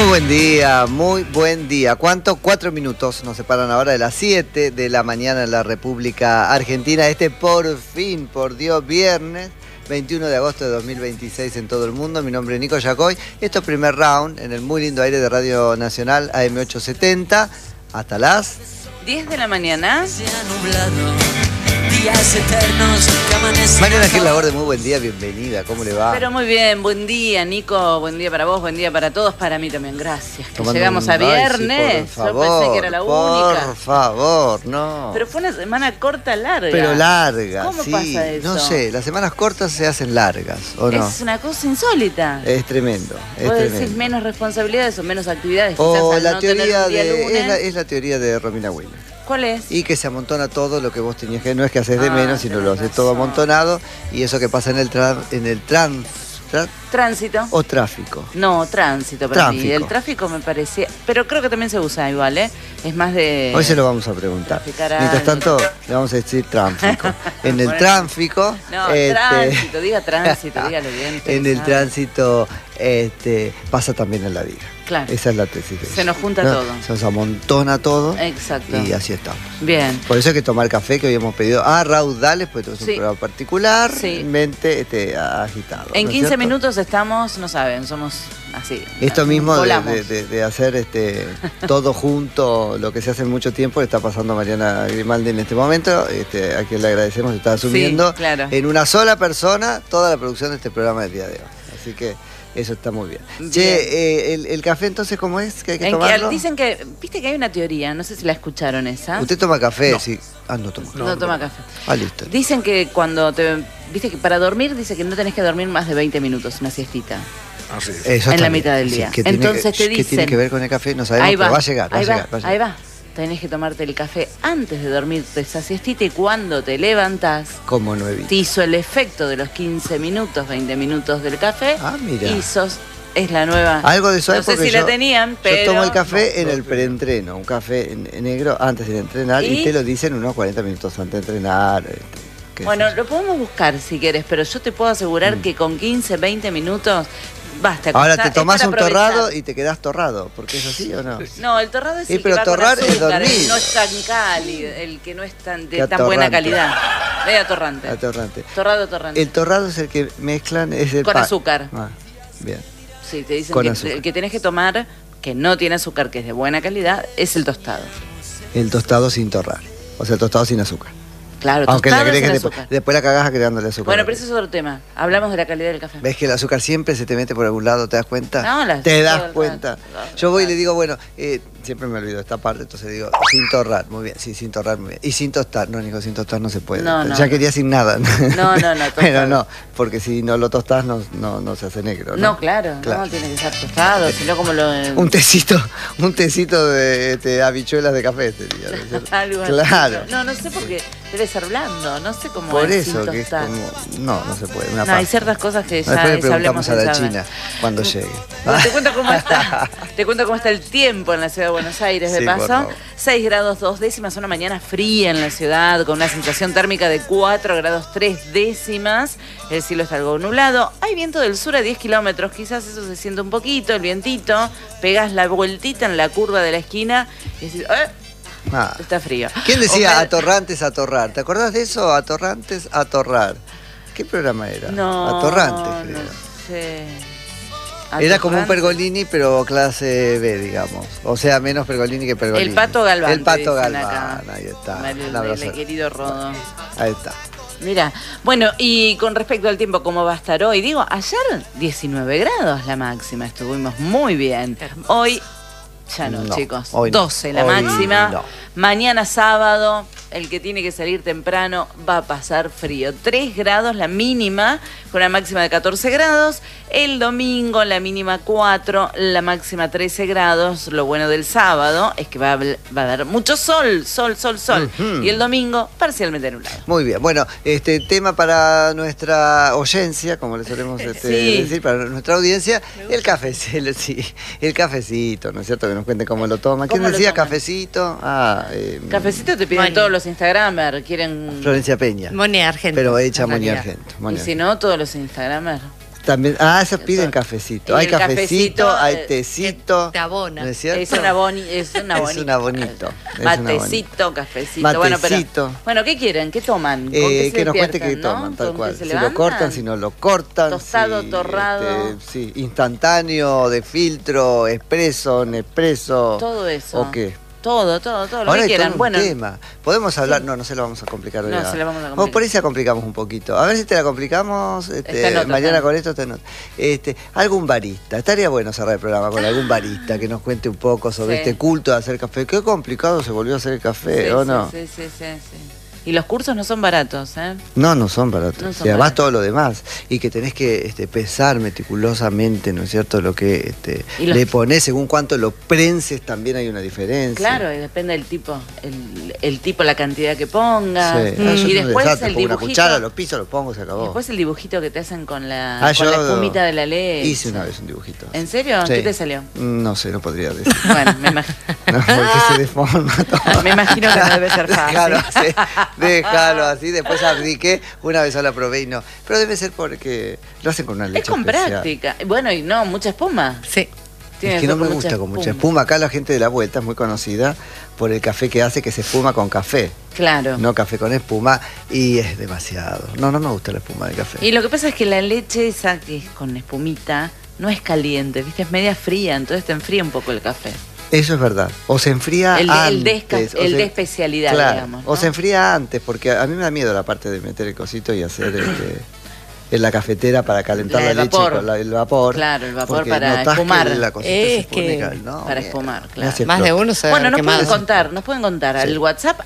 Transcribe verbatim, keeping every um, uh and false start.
buen día, muy buen día. ¿Cuánto? Cuatro minutos nos separan ahora de las siete de la mañana en la República Argentina. Este por fin, por Dios, viernes veintiuno de agosto de dos mil veintiséis en todo el mundo. Mi nombre es Nico Yacoy. Esto es primer round en el muy lindo aire de Radio Nacional A M ochocientos setenta. Hasta las diez de la mañana. Mariana Gil Laborde, muy buen día, bienvenida, ¿cómo le va? Pero muy bien, buen día Nico, buen día para vos, buen día para todos, para mí también, gracias. Que Tomando llegamos un... a viernes, Ay, sí, por favor, yo pensé que era la única. Por favor, no. Pero fue una semana corta, larga. Pero larga, ¿Cómo sí. pasa eso? No sé, las semanas cortas se hacen largas, ¿o no? Es una cosa insólita. Es tremendo, es Vos tremendo. decís menos responsabilidades o menos actividades. O quizás la al no teoría tener un día de... lunes. Es la, es la teoría de Romina Williams. ¿Cuál es? Y que se amontona todo lo que vos tenías que... No es que haces de Ah, menos, sino lo haces razón. todo amontonado. Y eso que pasa en el tra, en el trans... Tra, Tránsito. o tráfico. No, tránsito para Tráfico. mí. El tráfico me parecía... Pero creo que también se usa igual, ¿eh? Es más de... Hoy se lo vamos a preguntar. traficar Mientras algo. tanto, le vamos a decir tráfico. En el Bueno. tráfico... No, este, tránsito, diga tránsito, dígalo bien. En el sabe. tránsito este, pasa también en la vida. Claro. Esa es la tesis de Se ella. nos junta ¿No? todo. Se nos amontona todo. Exacto. Y así estamos. Bien. Por eso hay que tomar café, que hoy hemos pedido a raudales, porque tenemos Sí. un programa particular, Sí. mente este, agitado. En ¿no es quince cierto? minutos estamos, no saben, somos así. Esto mismo de, volamos. de- de- de hacer este, todo junto, lo que se hace en mucho tiempo, le está pasando a Mariana Grimaldi en este momento, este, a quien le agradecemos, está asumiendo Sí, claro. en una sola persona toda la producción de este programa del día de hoy. Así que eso está muy bien. Bien. Che, eh, el, el café entonces, ¿cómo es? ¿Que hay que En que- tomarlo? dicen que, viste que hay una teoría, no sé si la escucharon esa. ¿Usted toma café? Sí. Ah, no toma. No, toma café. Ah, listo. Dicen que cuando te, viste que para dormir, dice que no tenés que dormir más de veinte minutos, una siestita. Así es. Eso en está la bien. mitad del día. ¿qué tiene Entonces que- te ¿Qué tiene dicen- que ver con el café? No sabemos, Ahí va, pero va a llegar, va a ahí llegar. va, va a llegar. ahí va. Tenés que tomarte el café antes de dormirte esa siestita y cuando te levantás, Como nuevito. te hizo el efecto de los quince minutos, veinte minutos del café. Ah, mira. Y sos, es la nueva. Algo de eso hay No sé porque si yo, la tenían, pero... yo tomo el café No, en no, el preentreno, un café en- en negro antes de entrenar y, ¿Y? te lo dicen unos cuarenta minutos antes de entrenar. este, qué Bueno, sé yo. lo podemos buscar si quieres, pero yo te puedo asegurar Mm. que con quince, veinte minutos basta. Ahora acostá- te es tomás para un aprovechar. torrado y te quedás torrado, porque es así o no. No, el torrado es Sí, el pero que va torrar con es azúcar, dormir. el no es tan cálido, el que no es tan de Qué tan buena atorrante. calidad. Es atorrante. Atorrante. Torrado atorrante. El torrado es el que mezclan, es el Con pan. azúcar. Ah, bien. Sí, te dicen Con que azúcar. el que tenés que tomar, que no tiene azúcar, que es de buena calidad, es el tostado. El tostado sin torrar. O sea, el tostado sin azúcar. Claro, Aunque le tostado agregues sin después, azúcar. después la cagás agregándole azúcar. Bueno, pero ese es otro tema. Hablamos de la calidad del café. ¿Ves que el azúcar siempre se te mete por algún lado? ¿Te das cuenta? No, la- te das todo el cuenta. rato, todo el Yo voy y le rato. digo, bueno, eh, siempre me olvido esta parte, entonces digo, sin torrar, muy bien, sí, sin torrar, muy bien. Y sin tostar, no, Nico, sin tostar no se puede. No, no. Ya quería sin nada. No, no, no, Pero tostado. no, porque si no lo tostás no, no, no se hace negro. No, No, claro, Claro. no tiene que estar tostado, sino como lo... Un tecito, un tecito de este, habichuelas de café sería, ¿no es cierto? Algo así. Claro. No, no sé por qué debe ser blando, no sé cómo Por es eso, sin que es tostar. como. No, no se puede. Una No, hay pasta. ciertas cosas que ya, Después le ya hablemos preguntamos a la en Saber. China cuando llegue. Bueno, te cuento cómo está. Te cuento cómo está el tiempo en la ciudad de Buenos Aires, de Sí, por paso. favor. seis grados dos décimas, una mañana fría en la ciudad, con una sensación térmica de cuatro grados tres décimas. El cielo está algo nublado. Hay viento del sur a diez kilómetros, quizás eso se siente un poquito, el vientito. Pegás la vueltita en la curva de la esquina y decís, ¡eh! Ah. Está frío. ¿Quién decía Ojalá- atorrantes, atorrar? ¿Te acordás de eso? Atorrantes, atorrar. ¿Qué programa era? No, Atorrantes, creo. no sé. Era como un Atorrante. Pergolini, pero clase B, digamos. O sea, menos Pergolini que Pergolini. El Pato Galván. El te Pato dicen Galván, acá. ahí está. El, Un abrazo. el querido Rodo. Ahí está. Mira, bueno, y con respecto al tiempo, ¿cómo va a estar hoy? Digo, ayer diecinueve grados la máxima, estuvimos muy bien. Hoy, ya no, No, chicos, hoy no. doce la Hoy máxima. no. Mañana sábado, el que tiene que salir temprano va a pasar frío. tres grados la mínima, con una máxima de catorce grados. El domingo la mínima cuatro, la máxima trece grados. Lo bueno del sábado es que va a, haber- va a haber mucho sol, sol, sol, sol. Ujú. Y el domingo parcialmente nublado. Muy bien, bueno, este tema para nuestra oyencia, como le solemos este, Sí. decir, para nuestra audiencia, el cafecito, sí, el cafecito, ¿no es cierto? Que nos cuente cómo lo toma. ¿Quién ¿Cómo lo decía toman? cafecito? Ah, eh, Cafecito te piden Moni. todos los Instagramers, quieren... Florencia Peña. Moni Argento. Pero hecha en Moni realidad. Argento. Y Moni si no, todos los Instagramers. También, ah, esos piden cafecito. Hay el cafecito, cafecito, hay eh, tecito. te abona. ¿No es cierto? Es una boni, es una Es bonita. una bonito, es una Matecito, cafecito. Bueno, Matecito. pero, bueno, ¿qué quieren? ¿Qué toman? ¿Con Eh, qué se que nos cuente despiertan, qué toman, no? tal ¿Con cual. qué se Si lo levantan? cortan, si no lo cortan. Tostado, si, torrado. este, sí, instantáneo, de filtro, expreso, Nespresso. Todo eso. ¿O qué? Todo, todo, todo lo Ahora que hay quieran. todo un Bueno, tema. Podemos hablar, sí. no, no se lo vamos a complicar hoy. No, nada. se lo vamos a O complicar. por ahí se la complicamos un poquito. A ver si te la complicamos este, Está en nota, mañana está. con esto. Te not- este, algún barista. Estaría bueno cerrar el programa con algún barista que nos cuente un poco sobre Sí. este culto de hacer café. Qué complicado se volvió a hacer el café, sí, ¿o sí, no? Sí, sí, sí, sí. Y los cursos no son baratos, ¿eh? No, no son baratos. No son y además baratos. todo lo demás. Y que tenés que este, pesar meticulosamente, ¿no es cierto? Lo que este, Y los- le ponés, según cuánto lo prenses, también hay una diferencia. Claro, y depende del tipo, el, el tipo, la cantidad que pongas. Sí. Mm. Ah, yo Y no después desastre, el pongo una dibujito. cuchara, lo piso, lo pongo, se acabó. Después el dibujito que te hacen con la, Ah, con yo la espumita de la leche. Hice una vez un dibujito. ¿En serio? Sí. ¿Qué te salió? No sé, no podría decir. Bueno, me imagino. No, porque se deforma todo. Me imagino que no debe ser fácil. Déjalo así, déjalo así, después abdiqué, una vez sola probé y no. Pero debe ser porque lo hacen con una leche Es con especial. práctica. Bueno, y no, mucha espuma. Sí. Tiene Es que no ser me gusta con mucha espuma. Acá la gente de la vuelta es muy conocida por el café que hace, que se espuma con café. Claro. No café con espuma, y es demasiado. No, no me gusta la espuma del café. Y lo que pasa es que la leche esa que es con espumita no es caliente, ¿viste? Es media fría, entonces te enfría un poco el café. Eso es verdad. O se enfría El de, antes. el de, esca- o el se- de especialidad, claro, digamos. ¿no? O se enfría antes, porque a mí me da miedo la parte de meter el cosito y hacer este, en la cafetera para calentar La la, de leche vapor. con la- el vapor. Claro, el vapor porque para notás que espumar. la cosita Es se pone que cal- no, para mira, espumar, me claro. hace Más de explota. uno se Bueno, ha nos pueden quemado. contar, nos pueden contar Sí. al WhatsApp